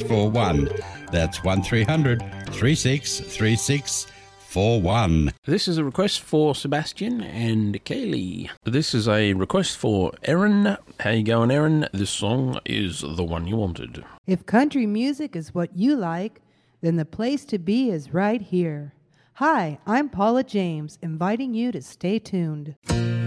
3641. That's 1300 363641. This is a request for Sebastian and Kaylee. This is a request for Erin. How you going, Erin? This song is the one you wanted. If country music is what you like, then the place to be is right here. Hi, I'm Paula James, inviting you to stay tuned.